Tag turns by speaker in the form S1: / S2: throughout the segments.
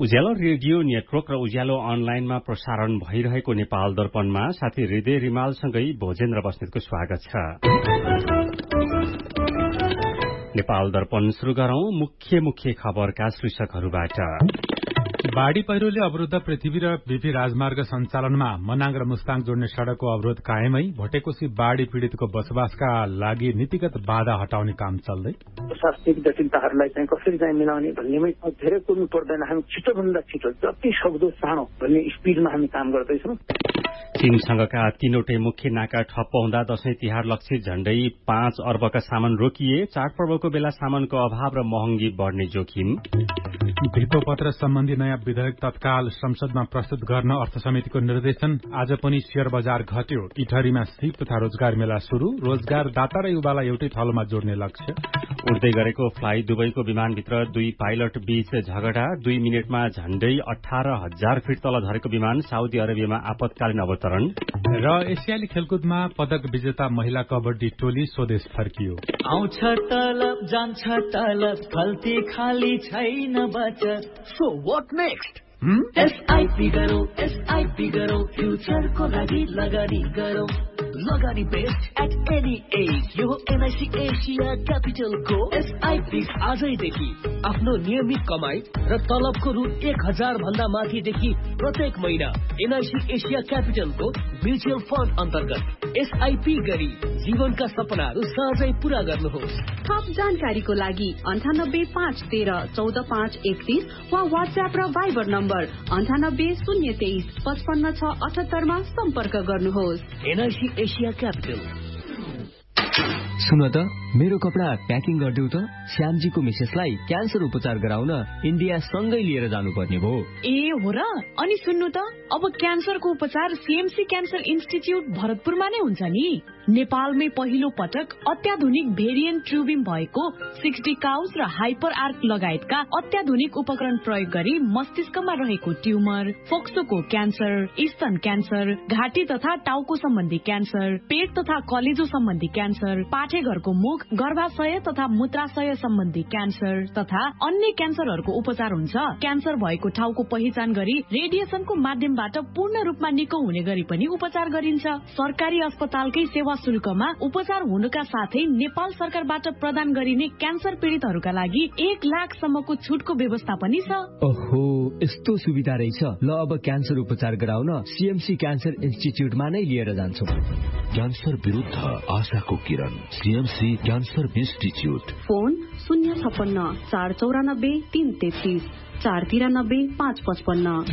S1: उज्यालो radio network र उज्यालो अनलाइनमा प्रसारण भइरहेको नेपाल दर्पणमा साथी हृदय रिमालसँगै भोजेन्द्र बस्नेतको स्वागत छ। नेपाल दर्पण शुरू गरौं मुख्य खबरका शीर्षकहरूबाट।
S2: बाढ़ी पहिरोले अवरुद्ध पृथ्वी र बीपी राजमार्ग सञ्चालनमा मनाङ र मुस्ताङ जोड्ने सड़कको अवरोध कायमै। भटेकोशी बाढ़ी पीड़ितको बसोबासका लागि नीतिगत बाधा हटाउने काम चल्दै।
S3: प्रशासनिक जटिलताहरूलाई चाहिँ कसरी चाहिँ मिलाउने भन्नेमै धेरै कुर्नु पर्दैन। हामी छिटोभन्दा छिटो जति सक्दो चाँडो भन्ने स्पिडमा हामी काम गर्दैछौँ।
S1: चीनसँगका तीनवटै मुख्य नाका ठप्प हुँदा दशैं तिहार लक्षित झण्डै 5 अर्बका सामान रोकिए। चाडपर्वको बेला सामानको अभाव र महँगी बढ्ने जोखिम।
S2: भित्तोपत्र सम्बन्धी नयाँ विधेयक तत्काल संसदमा प्रस्तुत गर्न अर्थ समितिको निर्देशन। आज पनि शेयर बजार घट्यो। इटहरीमा सिप तथा रोजगार मेला शुरू। रोजगारदाता र युवालाई एउटै थलोमा जोड्ने लक्ष्य।
S1: उड्दै गरेको फ्लाइ दुबईको विमानभित्र 2 पाइलट बीच झगडा। 2 मिनटमा झण्डै 18,000 फिट तल झरेको विमान साउदी अरेबियामा आपतकालीन अवतरण।
S2: र एसियाली खेलकुदमा पदक विजेता महिला कबड्डी टोली स्वदेश फर्कियो।
S4: आउँछ तलब जान्छ तलब खल्ती खाली छैन बचत।
S5: So what next?
S4: एसआईपी गरौ फ्युचरको लागि लगानी गरौ। लगानी बेस्ट एट एनी एज। यो एनआईसी एसिया क्यापिटलको एसआईपी आजैदेखि आफ्नो नियमित कमाई र तलबको रु 1,000 भन्दा माथिदेखि प्रत्येक महिना एनआईसी एसिया क्यापिटलको म्युचुअल फन्ड अन्तर्गत एसआईपी गरी जीवनका सपनाहरू सहजै पूरा गर्नुहोस्।
S6: थप जानकारीको लागि 9853131431 वा व्हाट्सएप र भाइबर नम्बर 9803235678 मा सम्पर्क गर्नुहोस्।
S4: NIC Asia capital.
S5: सुन त मेरो कपडा प्याकिङ गरिदेऊ त। श्यामजीको मिसेसलाई क्यान्सर उपचार गराउन इन्डिया सँगै लिएर जानुपर्ने भयो।
S7: ए हो र। अनि सुन्नु त अब क्यान्सरको उपचार सीएमसी क्यान्सर इन्स्टिच्युट भरतपुरमा नै हुन्छ नि। नेपालमै पहिलो पटक अत्याधुनिक भेरिएन्ट ट्युबिम भएको 60 काउस र हाइपर आर्क लगायतका अत्याधुनिक उपकरण प्रयोग गरी मस्तिष्कमा रहेको ट्युमर, फोक्सोको क्यान्सर, स्तन क्यान्सर, घाँटी तथा टाउको सम्बन्धी क्यान्सर, पेट तथा कलेजो सम्बन्धी क्यान्सर, पाठेघरको मुख, गर्भाशय तथा मूत्राशय सम्बन्धी क्यान्सर तथा अन्य क्यान्सरहरूको उपचार हुन्छ। क्यान्सर भएको ठाउँको पहिचान गरी रेडिएसनको माध्यमबाट पूर्ण रूपमा निको हुने गरी पनि उपचार गरिन्छ। सरकारी अस्पतालकै सेवा शुल्कमा उपचार हुनुका साथै नेपाल सरकारबाट प्रदान गरिने क्यान्सर पीड़ितहरूका लागि 1 लाखसम्मको छुटको व्यवस्था पनि छ।
S5: ओहो, यस्तो सुविधा रहेछ। ल अब क्यान्सर उपचार गराउन सीएमसी क्यान्सर इन्स्टिच्युटमा नै लिएर जान्छौँ।
S8: क्यान्सर विरुद्ध आशाको किरण, CMC cancer institute.
S6: Phone 056 494 333 493 555।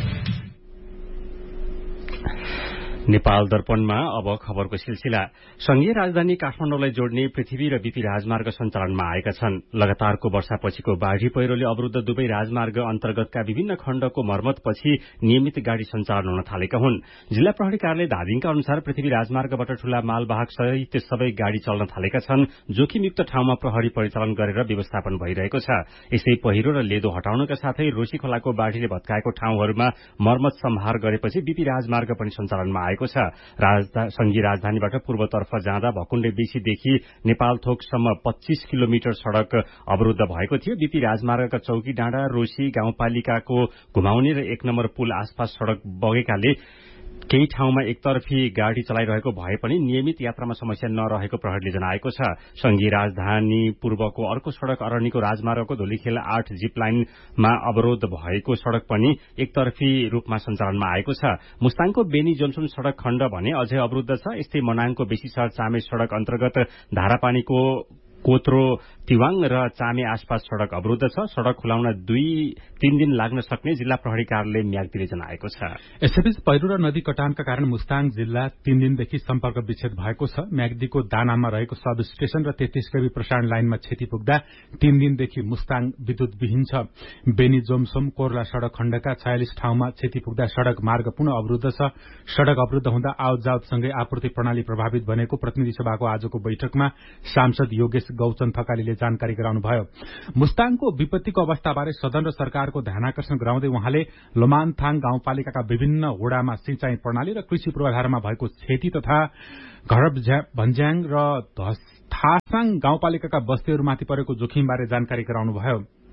S1: Nepal दर्पणमा अब खबरको सिलसिला। संघीय राजधानी काठमाडौँलाई जोड्ने पृथ्वी र बीपी राजमार्ग सञ्चालनमा आएका छन्। लगातारको वर्षापछिको बाढ़ी पहिरोले अवरुद्ध दुवै राजमार्ग अन्तर्गतका विभिन्न खण्डको मर्मतपछि नियमित गाड़ी सञ्चालन हुन थालेका हुन्। जिल्ला प्रहरी कार्यालय धादिङका अनुसार पृथ्वी राजमार्गबाट ठूला मालवाहक सहित सबै गाड़ी चल्न थालेका छन्। जोखिमयुक्त ठाउँमा प्रहरी परिचालन गरेर व्यवस्थापन भइरहेको छ। यसै पहिरो र लेदो हटाउनका साथै रोशी खोलाको बाढ़ीले भत्काएको ठाउँहरूमा मर्मत सम्हार गरेपछि बीपी राजमार्ग पनि सञ्चालनमा आएको छ। संघीय राजधानीबाट पूर्वतर्फ जाँदा भकुण्डे बेसीदेखि नेपाल थोकसम्म 25 किलोमिटर सड़क अवरुद्ध भएको थियो। बीपी राजमार्गका चौकी डाँडा, रोशी गाउँपालिकाको घुमाउने र 1 नम्बर पुल आसपास सड़क बगेकाले केही ठाउँमा एकतर्फी गाड़ी चलाइरहेको भए पनि नियमित यात्रामा समस्या नरहेको प्रहरीले जनाएको छ। संघीय राजधानी पूर्वको अर्को सड़क अरण्यको राजमार्गको धुलीखेल 8 जिप लाइनमा अवरोध भएको सड़क पनि एकतर्फी रूपमा सञ्चालनमा आएको छ। मुस्ताङको बेनी जोन्सन सड़क खण्ड भने अझै अवरुद्ध छ। यस्तै मनाङको बेसीसर चामे सड़क अन्तर्गत धारापानीको कोत्रो तिवाङ र चामे आसपास सड़क अवरुद्ध छ। सड़क खुलाउन 2-3 दिन लाग्न सक्ने जिल्ला प्रहरी कार्यालय म्याग्दीले जनाएको छ।
S2: यसैबीच पहिरो र नदी कटानका कारण मुस्ताङ जिल्ला 3 दिनदेखि सम्पर्क विच्छेद भएको छ। म्याग्दीको दानाममा रहेको सब स्टेशन र 33 केबी प्रसारण लाइनमा क्षति पुग्दा 3 दिनदेखि मुस्ताङ विद्युतविहीन छ। बेनी जोमसोम कोर्ला सड़क खण्डका 46 ठाउँमा क्षति पुग्दा सड़क मार्ग पुनः अवरुद्ध छ। सड़क अवरुद्ध हुँदा आवतजावतसँगै आपूर्ति प्रणाली प्रभावित बनेको प्रतिनिधि सभाको आजको बैठकमा सांसद योगेश गौचन थकालीले जानकारी गराउनुभयो। मुस्ताङको विपत्तिको अवस्थाबारे सदन र सरकारको ध्यानाकर्षण गराउँदै उहाँले लोमानथाङ गाउँपालिकाका विभिन्न वडामा सिंचाई प्रणाली र कृषि पूर्वाधारमा भएको क्षति तथा घर भन्ज्याङ र थासाङ गाउँपालिकाका बस्तीहरूमाथि परेको जोखिमबारे जानकारी गराउनुभयो।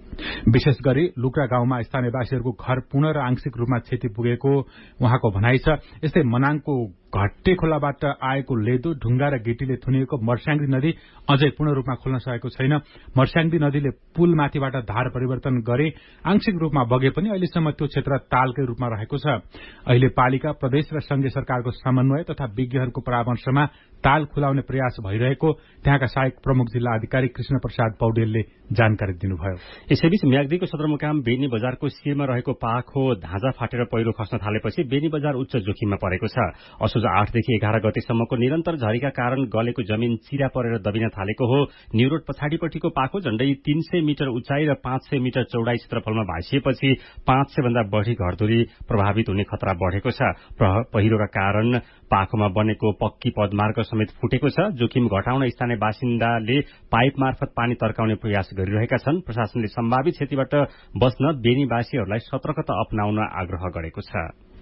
S2: विशेष गरी लुक्रा गाउँमा स्थानीयवासीहरूको घर पूर्ण र आंशिक रूपमा क्षति पुगेको उहाँको भनाइ छ। यस्तै मनाङको घट्टे खोलाबाट आएको लेदो, ढुङ्गा र गिटीले थुनिएको मर्स्याङ्दी नदी अझै पूर्ण रूपमा खोल्न सकेको छैन। मर्स्याङ्दी नदीले पुल माथिबाट धार परिवर्तन गरे आंशिक रूपमा बगे पनि अहिलेसम्म त्यो क्षेत्र तालकै रूपमा रहेको छ। अहिले पालिका, प्रदेश र संघीय सरकारको समन्वय तथा विज्ञहरूको परामर्शमा ताल खुलाउने प्रयास भइरहेको त्यहाँका सहायक प्रमुख जिल्ला अधिकारी कृष्ण प्रसाद पौडेलले जानकारी दिनुभयो।
S1: यसैबीच म्याग्दीको सदरमुकाम बेनी बजारको शिरमा रहेको पाखो धाँजा फाटेर पहिरो खस्न थालेपछि बेनी बजार उच्च जोखिममा परेको छ। असोज 8 देखि 11 गतेसम्मको निरन्तर झरीका कारण गलेको जमिन चिरा परेर दबिन थालेको हो। न्यू रोड पछाडिपट्टिको पाखो झण्डै 300 मिटर उचाइ र 500 मिटर चौडाई क्षेत्रफलमा भाइसिएपछि 500 भन्दा बढ़ी घरधुरी प्रभावित हुने खतरा बढ़ेको छ। पहिरोका कारण पाखोमा बनेको पक्की पदमार्ग समेत फुटेको छ। जोखिम घटाउन स्थानीय बासिन्दाले पाइप मार्फत पानी तर्काउने प्रयास गरिरहेका छन्। प्रशासनले सम्भावित क्षतिबाट बच्न बेनीवासीहरूलाई सतर्कता अपनाउन आग्रह गरेको छ।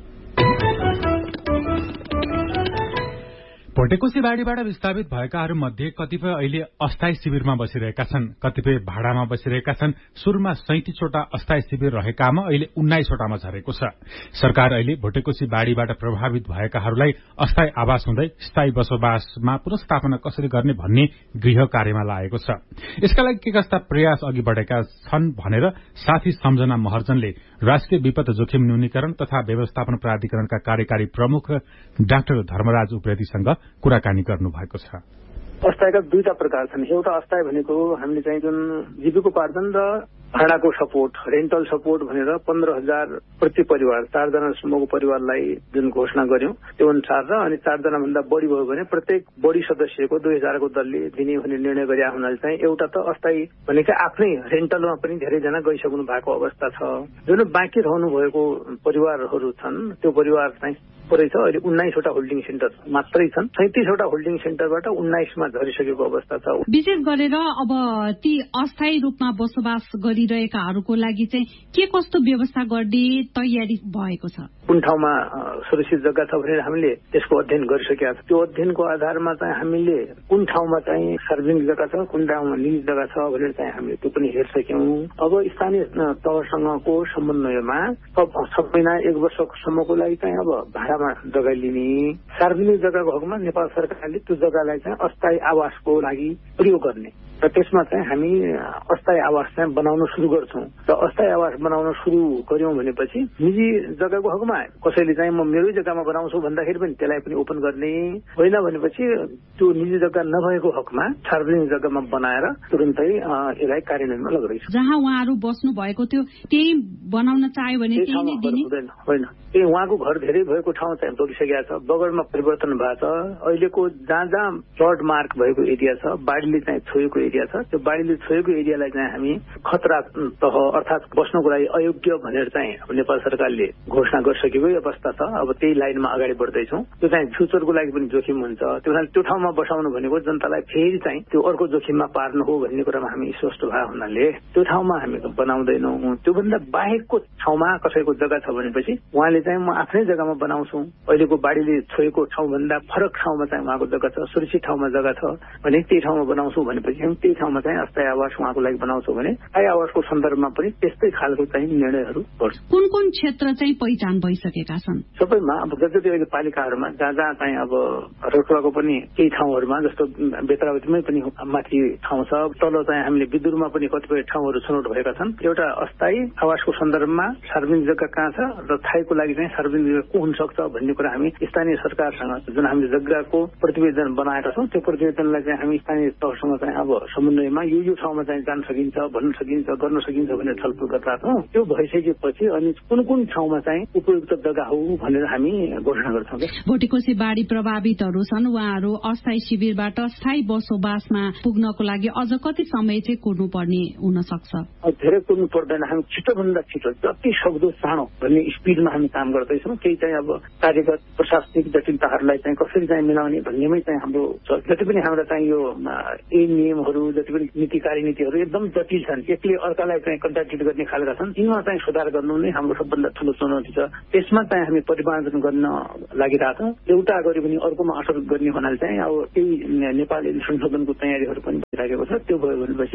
S2: भोटेकोशी बाढ़ीबाट विस्थापित भएकाहरूमध्ये कतिपय अहिले अस्थायी शिविरमा बसिरहेका छन्, कतिपय भाडामा बसिरहेका छन्। सुरुमा 37 वटा अस्थायी शिविर रहेकामा अहिले 19 वटामा झरेको छ। सरकार अहिले भोटेकोशी बाढ़ीबाट प्रभावित भएकाहरूलाई अस्थायी आवास हुँदै स्थायी बसोबासमा पुनर्स्थापना कसरी गर्ने भन्ने गृह कार्यमा लागेको छ। यसका लागि के कस्ता प्रयास अघि बढ़ेका छन् भनेर साथी सम्झना महर्जनले राष्ट्रिय विपद जोखिम न्यूनीकरण तथा व्यवस्थापन प्राधिकरणका कार्यकारी प्रमुख डाक्टर धर्मराज उप्रेतीसँग कुराकानी गर्नु भएको छ।
S3: अस्थायीका दुईटा प्रकार छन्। एउटा अस्थायी भनेको हामीले चाहिँ जुन जीविकोपार्जन र भाडाको सपोर्ट, रेन्टल सपोर्ट भनेर 15,000 प्रति परिवार, 4 जनासम्मको परिवारलाई जुन घोषणा गर्यौं त्यो अनुसार र अनि 4 जना भन्दा बढी भयो भने प्रत्येक बढी सदस्यको 2,000 को दरले दिने भन्ने निर्णय गरे हुनाले चाहिँ एउटा त अस्थायी भनेको आफ्नै रेन्टलमा पनि धेरै जना गइसक्नु भएको अवस्था छ। जुन बाँकी रहनु भएको परिवारहरू छन् त्यो परिवार चाहिँ पुरै छ। अहिले 19 वटा होल्डिङ सेन्टर मात्रै छन्। 37 वटा होल्डिङ सेन्टरबाट 19 मा झरिसकेको अवस्था छ।
S6: विशेष गरेर अब ती अस्थायी रूपमा बसोबास गरिरहेकाहरूको लागि चाहिँ के कस्तो व्यवस्था गर्ने तयारी भएको छ?
S3: कुन ठाउँमा सुरक्षित जग्गा छ भनेर हामीले त्यसको अध्ययन गरिसकेका छौँ। त्यो अध्ययनको आधारमा चाहिँ हामीले कुन ठाउँमा चाहिँ सार्वजनिक जग्गा छ, कुन ठाउँमा निजी जग्गा छ भनेर चाहिँ हामीले त्यो पनि हेर्छौँ। अब स्थानीय तहसँगको समन्वयमा सब महिना 1 वर्षसम्मको लागि चाहिँ अब भाडामा जग्गा लिने, सार्वजनिक जग्गाको हकमा नेपाल सरकारले त्यो जग्गालाई चाहिँ अस्थायी आवासको लागि प्रयोग गर्ने र त्यसमा चाहिँ हामी अस्थायी आवास चाहिँ बनाउन सुरु गर्छौं। र अस्थायी आवास बनाउन सुरु गर्यौं भनेपछि निजी जग्गाको हकमा कसैले चाहिँ म मेरै जग्गामा बनाउँछु भन्दाखेरि पनि त्यसलाई पनि ओपन गर्ने होइन भनेपछि त्यो निजी जग्गा नभएको हकमा सार्वजनिक जग्गामा बनाएर तुरुन्तै यसलाई कार्यान्वयनमा लगाइरहेछौँ।
S6: जहाँ उहाँहरू बस्नु भएको थियो त्यही बनाउन चाह्यो भने त्यही नै दिने
S3: होइन। त्यही उहाँको घर धेरै भएको ठाउँ चाहिँ बगिसकेको छ, बगरमा परिवर्तन भएको छ। अहिलेको जहाँ फ्लड मार्क भएको एरिया छ, बाढीले चाहिँ छोएको एरिया छ, त्यो बाढीले छोएको एरियालाई चाहिँ हामी खतरा तह अर्थात बस्नको लागि अयोग्य भनेर चाहिँ नेपाल सरकारले घोषणा गरिसकेको अवस्था छ। अब त्यही लाइनमा अगाडि बढ्दैछौँ। त्यो चाहिँ फ्युचरको लागि पनि जोखिम हुन्छ। त्यो कारण त्यो ठाउँमा बसाउनु भनेको जनतालाई फेरि चाहिँ त्यो अर्को जोखिममा पार्नु हो भन्ने कुरामा हामी स्पष्ट भएको हुनाले त्यो ठाउँमा हामी बनाउँदैनौँ। त्योभन्दा बाहेकको ठाउँमा कसैको जग्गा छ भनेपछि उहाँले चाहिँ म आफ्नै जग्गामा बनाउँछु, अहिलेको बाढीले छोएको ठाउँभन्दा फरक ठाउँमा चाहिँ उहाँको जग्गा छ, सुरक्षित ठाउँमा जग्गा छ भने त्यही ठाउँमा बनाउँछु भनेपछि हामी त्यही ठाउँमा चाहिँ अस्थायी आवास उहाँको लागि बनाउँछौँ भने स्थायी आवासको सन्दर्भमा पनि त्यस्तै खालको चाहिँ निर्णयहरू गर्छ।
S6: कुन कुन क्षेत्र चाहिँ पहिचान भइसकेका छन्?
S3: सबैमा अब जति अहिले पालिकाहरूमा जहाँ जहाँ चाहिँ अब रोटुवाको पनि केही ठाउँहरूमा जस्तो बेत्रावतीमै पनि माथि ठाउँ छ, तल चाहिँ हामीले विदुरमा पनि कतिपय ठाउँहरू छनौट भएका छन्। एउटा अस्थायी आवासको सन्दर्भमा सार्वजनिक जग्गा कहाँ छ र थाईको लागि चाहिँ सार्वजनिक जग्गा को हुन सक्छ भन्ने कुरा हामी स्थानीय सरकारसँग जुन हामीले जग्गाको प्रतिवेदन बनाएका छौँ त्यो प्रतिवेदनलाई चाहिँ हामी स्थानीय तहसँग चाहिँ अब समन्वयमा यो ठाउँमा चाहिँ जान सकिन्छ, भन्न सकिन्छ, गर्न सकिन्छ भनेर छलफल गरिरहेका छौँ। त्यो भइसकेपछि अनि कुन कुन ठाउँमा चाहिँ उपयुक्त जग्गा हो भनेर हामी घोषणा गर्छौँ।
S6: भोटेकोशी बाढी प्रभावितहरू छन्, उहाँहरू अस्थायी शिविरबाट स्थायी बसोबासमा पुग्नको लागि अझ कति समय चाहिँ कुर्नुपर्ने हुन सक्छ?
S3: धेरै कुर्नु पर्दैन। हामी छिटोभन्दा छिटो जति सक्दो चाँडो भन्ने स्पिडमा हामी काम गर्दैछौँ। केही चाहिँ अब कार्यगत प्रशासनिक जटिलताहरूलाई चाहिँ कसरी चाहिँ मिलाउने भन्नेमै चाहिँ हाम्रो जति पनि हाम्रा चाहिँ यो नियमहरू जति पनि नीति कार्यनीतिहरू एकदम जटिल छन्, एकले अर्कालाई चाहिँ कन्ट्राडिक्ट गर्ने खालका छन्। यिनमा चाहिँ सुधार गर्नु नै हाम्रो सबभन्दा ठुलो चुनौती छ। त्यसमा चाहिँ हामी परिमार्जन गर्न लागिरहेछौँ। एउटा गरे पनि अर्कोमा असर गर्ने हुनाले चाहिँ अब त्यही नेपाली संशोधनको तयारीहरू पनि भइरहेको छ। त्यो भयो भनेपछि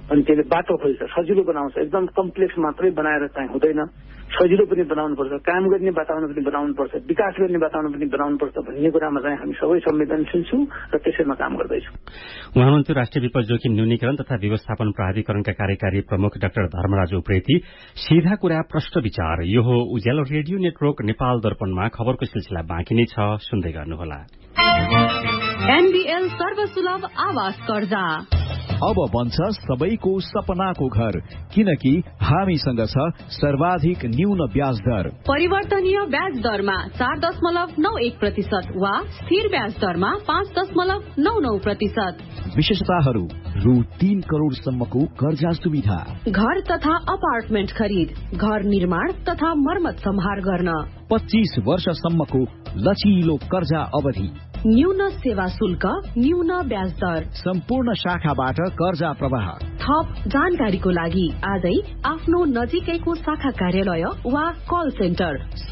S3: अनि त्यसले बाटो खोज्छ, सजिलो बनाउँछ। एकदम कम्प्लेक्स मात्रै बनाएर चाहिँ हुँदैन, सजिलो पनि बनाउनुपर्छ, काम गर्ने वातावरण पनि बनाउनुपर्छ, विकास गर्ने वातावरण पनि बनाउनुपर्छ भन्ने कुरामा चाहिँ हामी सबै संवेदनशील छौँ र त्यसैमा काम गर्दैछौँ।
S1: उहाँ हुनुहुन्थ्यो राष्ट्रिय विपद जोखिम न्यूनीकरण तथा व्यवस्थापन प्राधिकरणका कार्यकारी प्रमुख डाक्टर धर्मराज उप्रेती। सीधा कुरा प्रश्न विचार, यो हो उज्यालो रेडियो नेटवर्क नेपाल दर्पणमा खबरको सिलसिला बाँकी नै छ, सुन्दै गर्नुहोला।
S6: एनबीएल सर्वसुलभ आवास कर्जा
S9: अब बन्छ सबैको सपनाको घर, किनकि हामीसँग छ सर्वाधिक न्यून ब्याज दर।
S6: परिवर्तनीय ब्याज दरमा 4.91% वा स्थिर ब्याज दरमा 5.99%।
S9: विशेषताहरू रु 3 करोडसम्मको कर्जा सुविधा,
S6: घर तथा अपार्टमेन्ट खरिद, घर निर्माण तथा मर्मत सम्हार गर्न,
S9: 25 वर्षसम्मको लचिलो कर्जा अवधि,
S6: न्यून सेवा शुल्क, न्यून ब्याज दर,
S9: सम्पूर्ण शाखाबाट कर्जा प्रवाह।
S6: थप जानकारीको लागि आजै आफ्नो नजिकैको शाखा कार्यालय वा कल सेन्टर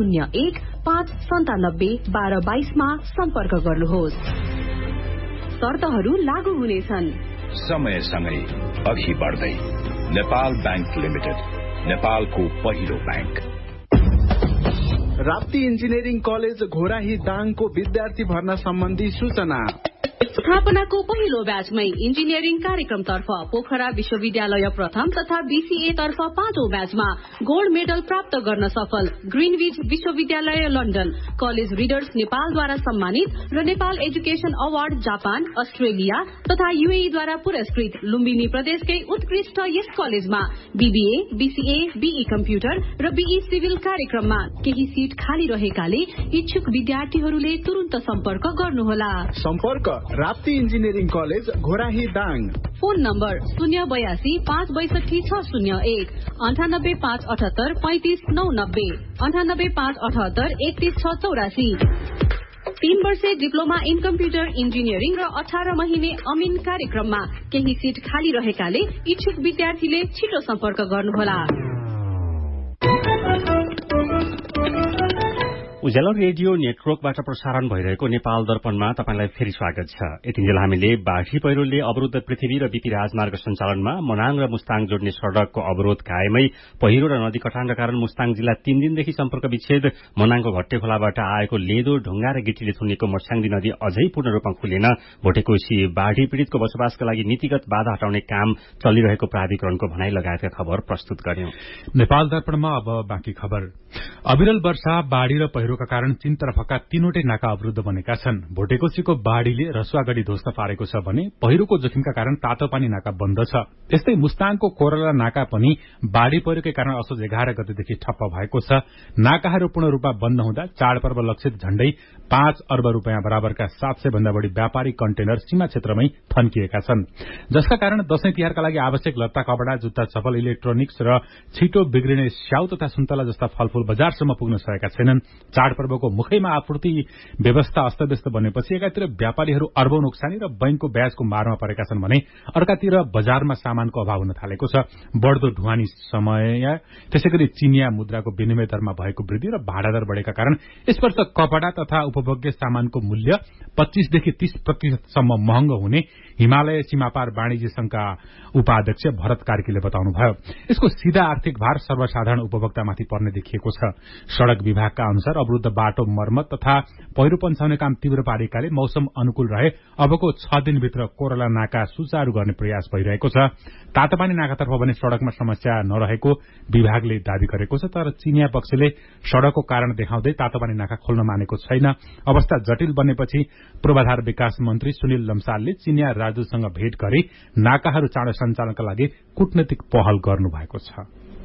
S6: 01-597-1222 मा सम्पर्क गर्नुहोस्। शर्तहरू लागू हुनेछन्।
S10: समयसँगै अघि बढ्दै नेपाल बैंक लिमिटेड, नेपालको पहिलो bank.
S11: Rapti engineering college Ghorahi दाङको विद्यार्थी भर्ना सम्बन्धी सूचना।
S6: स्थापनाको पहिलो ब्याचमै इन्जिनियरिङ कार्यक्रमतर्फ पोखरा विश्वविद्यालय प्रथम तथा बीसीए तर्फ 5औं ब्याचमा गोल्ड मेडल प्राप्त गर्न सफल ग्रीनविच विश्वविद्यालय लन्डन, कलेज रिडर्स नेपालद्वारा सम्मानित र Nepal education award Japan, Australia तथा यूएई द्वारा पुरस्कृत लुम्बिनी प्रदेशकै उत्कृष्ट यस कलेजमा बीबीए, बीसीए, बीई कम्प्युटर र बीई सिभिल कार्यक्रममा केही सीट खाली रहेकाले इच्छुक विद्यार्थीहरूले तुरुन्त सम्पर्क गर्नुहोला।
S11: सम्पर्क Rapti engineering college Ghorahi Dang.
S6: Phone number 082-562-601, 98-578-35-990, 98-578-31684। 3 वर्षे डिप्लोमा इन कम्प्युटर इन्जिनियरिङ र 18 महिने अमिन कार्यक्रममा केही सीट खाली रहेकाले इच्छुक विद्यार्थीले छिटो सम्पर्क गर्नुहोला।
S1: उज्यालो रेडियो नेटवर्कबाट प्रसारण भइरहेको नेपाल दर्पणमा तपाईंलाई फेरि स्वागत छ। यतिन्जेल हामीले बाढी पहिरोले अवरुद्ध पृथ्वी र बीपी राजमार्ग सञ्चालनमा मनाङ र मुस्ताङ जोड्ने सड़कको अवरोध कायमै पहिरो र नदी कटानका कारण मुस्ताङ जिल्ला 3 दिनदेखि सम्पर्क विच्छेद, मनाङको घट्टे खोलाबाट आएको लेदो, ढुङ्गा र गिटीले थुनिएको मर्स्याङदी नदी अझै पूर्ण रूपमा खुलेन। भोटेकोशी बाढी पीड़ितको बसोबासका लागि नीतिगत बाधा हटाउने काम चलिरहेको प्राधिकरणको भनाई लगायतका खबर प्रस्तुत गर्यौं।
S2: नेपाल दर्पणमा अब बाँकी खबर। अविरल वर्षा, बाढ़ी र पहिरोका कारण तीनतर्फका तीनवटै नाका अवरुद्ध बनेका छन्। भोटेकोशीको बाढ़ीले रसुवागढी ध्वस्त पारेको छ भने पहिरोको जोखिमका कारण तातोपानी नाका बन्द छ। त्यस्तै मुस्ताङको कोरला नाका पनि बाढ़ी पहिरोकै कारण असोज 11 गतेदेखि ठप्प भएको छ। नाकाहरू पूर्ण रूपमा बन्द हुँदा चाडपर्व लक्षित झण्डै 5 अर्ब रूपियाँ बराबरका 700 भन्दा बढ़ी व्यापारिक कन्टेनर सीमा क्षेत्रमै थन्किएका छन्, जसका कारण दशैं तिहारका लागि आवश्यक लत्ता कपडा, जुत्ता चप्पल, इलेक्ट्रोनिक्स र छिटो बिग्रिने स्याउ तथा सुन्तला जस्ता फलफूल बजारसम्म पुग्न सकेका छैनन्। चाडपर्वको मुखैमा आपूर्ति व्यवस्था अस्तव्यस्त बनेपछि एकातिर व्यापारीहरू अर्बौं नोक्सानी र बैंकको ब्याजको मारमा परेका छन् भने अर्कातिर बजारमा सामानको अभाव हुन थालेको छ। बढ्दो ढुवानी समय, त्यसैगरी चिनिया मुद्राको विनिमय दरमा भएको वृद्धि र भाडा दर बढेका कारण यस वर्ष कपडा तथा उपभोग्य सामानको मूल्य 25 देखि 30% सम्म महँगो हुने हिमालय सीमापार वाणिज्य संघका उपाध्यक्ष भरत कार्कीले बताउनुभयो। यसको सीधा आर्थिक भार सर्वसाधारण उपभोक्तामाथि पर्ने देखिएको छ। सड़क विभागका अनुसार अवरुद्ध बाटो मर्मत तथा पहिरो पन्छाउने काम तीव्र पारेकाले मौसम अनुकूल रहे अबको 6 दिनभित्र कोरला नाका सुचारू गर्ने प्रयास भइरहेको छ। तातोपानी नाकातर्फ भने सड़कमा समस्या नरहेको विभागले दावी गरेको छ, तर चिनिया पक्षले सड़कको कारण देखाउँदै तातोपानी नाका खोल्न मानेको छैन। अवस्था जटिल बनेपछि पूर्वाधार विकास मन्त्री सुनिल लम्सालले चिनिया राजदूतसँग भेट गरी नाकाहरू चाँडो सञ्चालनका लागि कूटनीतिक पहल गर्नुभएको छ।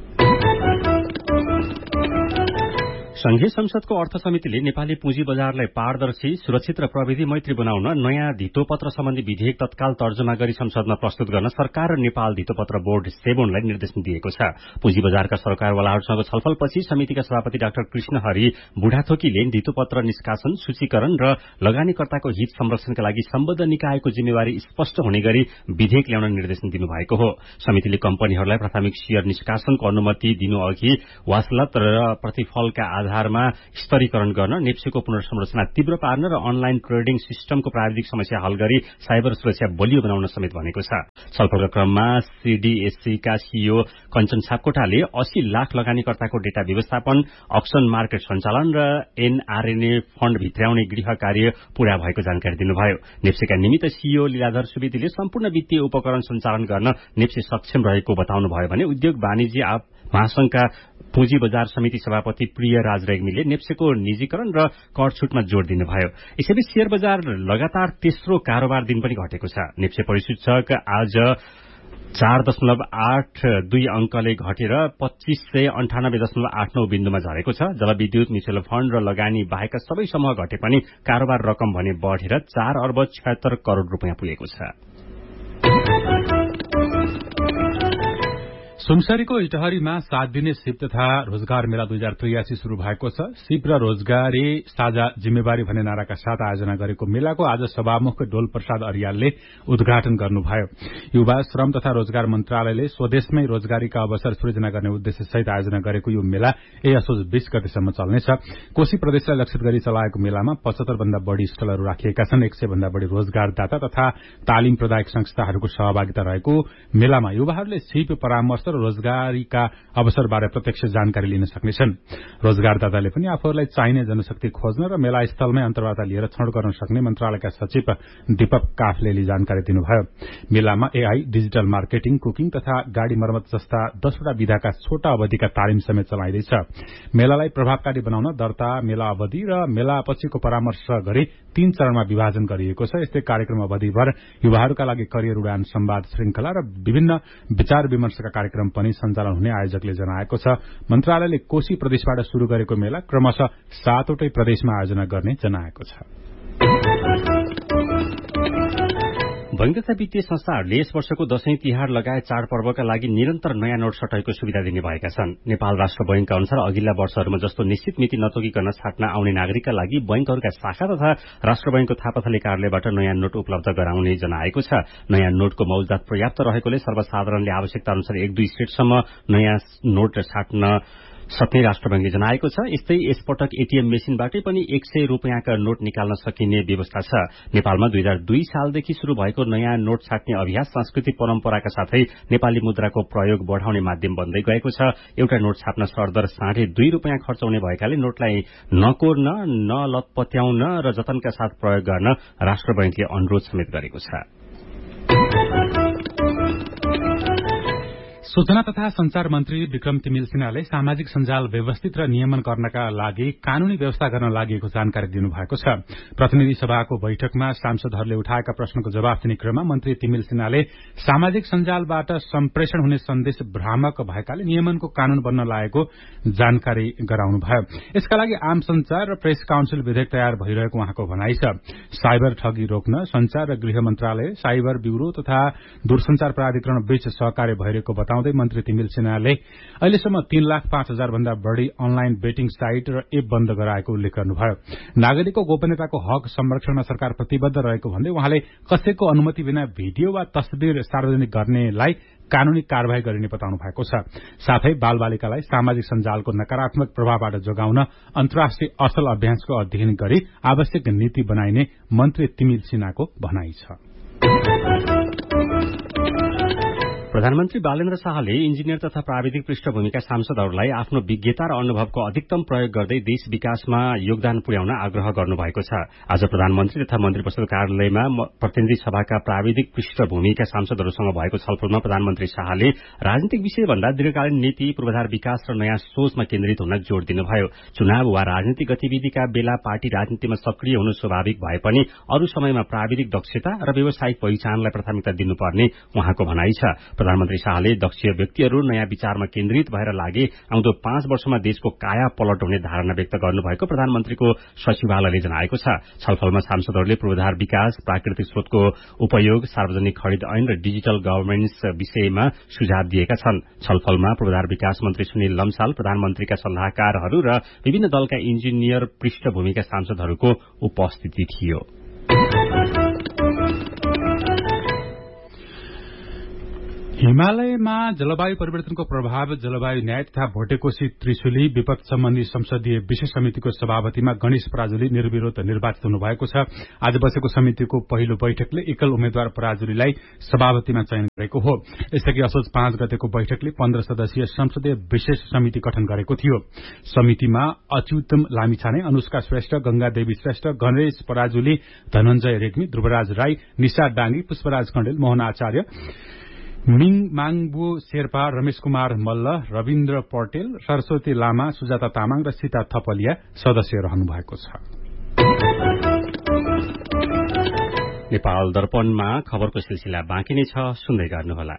S1: संघीय संसदको अर्थ समितिले नेपाली पुँजी बजारलाई पारदर्शी, सुरक्षित र प्रविधि मैत्री बनाउन नयाँ धितोपत्र सम्बन्धी विधेयक तत्काल तर्जुमा गरी संसदमा प्रस्तुत गर्न सरकार र नेपाल धितोपत्र बोर्ड सेबोनलाई निर्देशन दिएको छ। पुँजी बजारका सरकारवालाहरूसँग छलफलपछि समितिका सभापति डाक्टर कृष्ण हरि बुढाथोकीले धितोपत्र निष्कासन, सूचीकरण र लगानीकर्ताको हित संरक्षणका लागि सम्बद्ध निकायको जिम्मेवारी स्पष्ट हुने गरी विधेयक ल्याउन निर्देशन दिनुभएको हो। समितिले कम्पनीहरूलाई प्राथमिक शेयर निष्कासनको अनुमति दिनु अघि वासलत र प्रतिफलका आधारमा स्तरीकरण गर्न, नेप्सेको पुनर्संरचना तीव्र पार्न र अनलाइन ट्रेडिङ सिस्टमको प्राविधिक समस्या हल गरी साइबर सुरक्षा बलियो बनाउन समेत भनेको छ। छलफलका क्रममा सीडीएससीका सीईओ कञ्चन सापकोटाले 80 लाख लगानीकर्ताको डेटा व्यवस्थापन, अक्सन मार्केट सञ्चालन र एनआरएनए फण्ड भित्राउने गृह कार्य पूरा भएको जानकारी दिनुभयो। नेप्सेका निमित्त सीईओ लीलाधर सुवेदीले सम्पूर्ण वित्तीय उपकरण सञ्चालन गर्न नेप्से सक्षम रहेको बताउनुभयो भने उद्योग वाणिज्य महासंघका पुँजी बजार समिति सभापति प्रिय राज रेग्मीले नेप्सेको निजीकरण र कर छुटमा जोड़ दिनुभयो। यसैबीच शेयर बजार लगातार तेस्रो कारोबार दिन पनि घटेको छ। नेप्से परिसूचक आज 4.82 अंकले घटेर 2598.89 बिन्दुमा झरेको छ। जलविद्युत, म्युचुअल फण्ड र लगानी बाहेक सबै समूह घटे पनि कारोबार रकम भने बढ़ेर 4 अर्ब 76 करोड़ रुपियाँ पुगेको छ।
S2: सुनसरीको इटहरीमा 7 दिने सिप तथा रोजगार मेला 2083 शुरू भएको छ। सिप र रोजगारी साझा जिम्मेवारी भन्ने नाराका साथ आयोजना गरेको मेलाको आज सभामुख डोल प्रसाद अरियालले उद्घाटन गर्नुभयो। युवा श्रम तथा रोजगार मन्त्रालयले स्वदेशमै रोजगारीका अवसर सृजना गर्ने उद्देश्यसहित आयोजना गरेको यो मेला असोज 20 गतेसम्म चल्नेछ। कोशी प्रदेशलाई लक्षित गरी चलाएको मेलामा 75 भन्दा बढ़ी स्टलहरू राखिएका छन्। 100 भन्दा बढ़ी रोजगारदाता तथा तालिम प्रदायक संस्थाहरूको सहभागिता रहेको मेलामा युवाहरूले सिप परामर्श र रोजगारीका अवसरबारे प्रत्यक्ष जानकारी लिन सक्नेछन्। रोजगारदाताले पनि आफूहरूलाई चाहिने जनशक्ति खोज्न र मेला स्थलमै अन्तर्वार्ता लिएर छनौट गर्न सक्ने मन्त्रालयका सचिव दीपक काफलेले जानकारी दिनुभयो। मेलामा एआई, डिजिटल मार्केटिङ, कुकिङ तथा गाड़ी मर्मत जस्ता 10वटा विधाका छोटा अवधिका तालिम समेत चलाइँदैछ। मेलालाई प्रभावकारी बनाउन दर्ता, मेला अवधि र मेलापछिको परामर्श गरी 3 चरणमा विभाजन गरिएको छ। यस्तै कार्यक्रम अवधिभर युवाहरूका लागि करियर उडान संवाद श्रृंखला र विभिन्न विचार विमर्शका कार्यक्रम पनि सञ्चालन हुने आयोजकले जनाएको छ। मन्त्रालयले कोशी प्रदेशबाट शुरू गरेको मेला क्रमशः 7वटै प्रदेशमा आयोजना गर्ने जनाएको छ।
S1: बैंक तथा वित्तीय संस्थाहरूले यस वर्षको दशैं तिहार लगायत चाडपर्वका लागि निरन्तर नयाँ नोट सटाईको सुविधा दिने भएका छन्। नेपाल राष्ट्र बैंकका अनुसार अघिल्ला वर्षहरूमा जस्तो निश्चित मिति नतोकिकन छाट्न आउने नागरिकका लागि बैंकहरूका शाखा तथा राष्ट्र बैंकको थापाथली कार्यालयबाट नयाँ नोट उपलब्ध गराउने जनाएको छ। नयाँ नोटको मौजदात पर्याप्त रहेकोले सर्वसाधारणले आवश्यकता अनुसार 1-2 सेटसम्म नयाँ नोट छाट्न सक्ने राष्ट्र बैंकले जनाएको छ। यस्तै यसपटक एटीएम मेसिनबाटै पनि 100 रुपियाँका नोट निकाल्न सकिने व्यवस्था छ। नेपालमा 2002 सालदेखि शुरू भएको नयाँ नोट छाट्ने अभ्यास सांस्कृतिक परम्पराका साथै नेपाली मुद्राको प्रयोग बढ़ाउने माध्यम बन्दै गएको छ। एउटा नोट छाप्न सरदर 2.5 रुपियाँ खर्चाउने भएकाले नोटलाई नकोर्न, नलतपत्याउन र जतनका साथ प्रयोग गर्न राष्ट्र बैंकले अनुरोध समेत गरेको छ।
S2: सूचना तथा संचार मन्त्री विक्रम तिमिल सिन्हाले सामाजिक सञ्जाल व्यवस्थित र नियमन गर्नका लागि कानूनी व्यवस्था गर्न लागि जानकारी दिनुभएको छ। प्रतिनिधि सभाको बैठकमा सांसदहरूले उठाएका प्रश्नको जवाफ दिने क्रममा मन्त्री तिमिल सिन्हाले सामाजिक सञ्जालबाट सम्प्रेषण हुने सन्देश भ्रामक भएकाले नियमनको कानून बन्न लागेको जानकारी गराउनुभयो। यसका लागि आम संचार र प्रेस काउन्सिल विधेयक तयार भइरहेको उहाँको भनाइ छ। साइबर ठगी रोक्न संचार र गृह मन्त्रालय, साइबर ब्यूरो तथा दूरसञ्चार प्राधिकरण बीच सहकार्य भइरहेको बताउँदै मन्त्री तिमिल सिन्हाले अहिलेसम्म 3,05,000 भन्दा बढ़ी अनलाइन बेटिङ साइट र एप बन्द गराएको उल्लेख गर्नुभयो। नागरिकको गोपनीयताको हक संरक्षणमा सरकार प्रतिबद्ध रहेको भन्दै उहाँले कसैको अनुमति बिना भिडियो वा तस्बिर सार्वजनिक गर्नेलाई कानूनी कार्यवाही गरिने बताउनु भएको छ। साथै बालबालिकालाई सामाजिक सञ्जालको नकारात्मक प्रभावबाट जोगाउन अन्तर्राष्ट्रिय असल अभ्यासको अध्ययन गरी आवश्यक नीति बनाइने मन्त्री तिमिल सिन्हाको भनाइ छ।
S1: प्रधानमन्त्री बालेन्द्र शाहले इन्जिनियर तथा प्राविधिक पृष्ठभूमिका सांसदहरूलाई आफ्नो विज्ञता र अनुभवको अधिकतम प्रयोग गर्दै देश विकासमा योगदान पुर्याउन आग्रह गर्नुभएको छ। आज प्रधानमन्त्री तथा मन्त्री परिषद कार्यालयमा प्रतिनिधि सभाका प्राविधिक पृष्ठभूमिका सांसदहरूसँग भएको छलफलमा प्रधानमन्त्री शाहले राजनीतिक विषयभन्दा दीर्घकालीन नीति, पूर्वाधार विकास र नयाँ सोचमा केन्द्रित हुन जोड़ दिनुभयो। चुनाव वा राजनीतिक गतिविधिका बेला पार्टी राजनीतिमा सक्रिय हुनु स्वाभाविक भए पनि अरू समयमा प्राविधिक दक्षता र व्यावसायिक पहिचानलाई प्राथमिकता दिनुपर्ने उहाँको भनाइ छ। प्रधानमन्त्री शाहले दक्ष व्यक्तिहरू नयाँ विचारमा केन्द्रित भएर लागे आउँदो 5 वर्षमा देशको काया पलट हुने धारणा व्यक्त गर्नुभएको प्रधानमन्त्रीको सचिवालयले जनाएको छ। छलफलमा सांसदहरूले पूर्वाधार विकास, प्राकृतिक स्रोतको उपयोग, सार्वजनिक खरिद ऐन र डिजिटल गभर्नेन्स विषयमा सुझाव दिएका छन्। छलफलमा पूर्वाधार विकास मन्त्री सुनिल लम्साल, प्रधानमन्त्रीका सल्लाहकारहरू र विभिन्न दलका इन्जिनियर पृष्ठभूमिका सांसदहरूको उपस्थिति थियो।
S2: हिमालयमा जलवायु परिवर्तनको प्रभाव, जलवायु न्याय तथा भोटेकोशी त्रिशुली विपद सम्बन्धी संसदीय विशेष समितिको सभापतिमा गणेश पराजुली निर्विरोध निर्वाचित हुनुभएको छ। आज बसेको समितिको पहिलो बैठकले एकल उम्मेद्वार पराजुलीलाई सभापतिमा चयन गरेको हो। यसअघि असोज 5 गतेको बैठकले 15 सदस्यीय संसदीय विशेष समिति गठन गरेको थियो। समितिमा अच्युतम लामिछाने, अनुष्का श्रेष्ठ, गंगा देवी श्रेष्ठ, गणेश पराजुली, धनञ्जय रेग्मी, ध्रुवराज राई, निशा डांगी, पुष्पराज कण्डेल, मोहन आचार्य, मिङ माङबु शेर्पा, रमेश कुमार मल्ल, रविन्द्र पटेल, सरस्वती लामा, सुजाता तामाङ र सीता थपलिया सदस्य रहनु भएको छ।
S1: नेपाल दर्पणमा खबरको सिलसिला बाँकी नै छ, सुन्दै गर्नुहोला।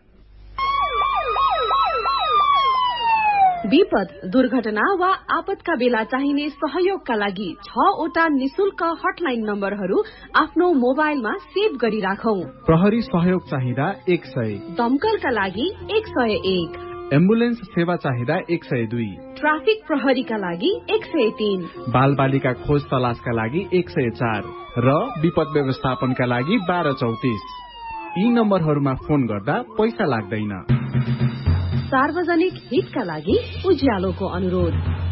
S6: विपद, दुर्घटना वा आपतका बेला चाहिने सहयोगका लागि 6 वटा निशुल्क हटलाइन नम्बरहरू आफ्नो मोबाइलमा सेभ गरिराखौं।
S11: प्रहरी सहयोग चाहिँदा 100,
S6: दमकलका लागि 101,
S11: एम्बुलेन्स सेवा चाहिँदा 102,
S6: ट्राफिक प्रहरीका लागि 103,
S11: बाल बालिका खोज तलासका लागि 104 र विपद व्यवस्थापनका लागि 1234। यी नम्बरहरूमा फोन गर्दा पैसा लाग्दैन।
S6: सार्वजनिक हितका लागि उज्यालोको अनुरोध।